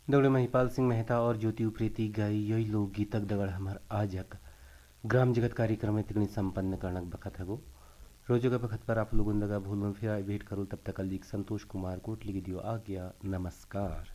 दगड़ महिपाल सिंह मेहता और ज्योति उप्रेती गाई यही लोकगीतक दगड़ हमार आजक ग्राम जगत कार्यक्रम में तिगनी संपन्न करणक बखत हगो। रोजो के बखत पर आप लोगों दगा भूल में फिर भेंट करो, तब तक अल्दीक संतोष कुमार कोटली की दियो आज्ञा। नमस्कार।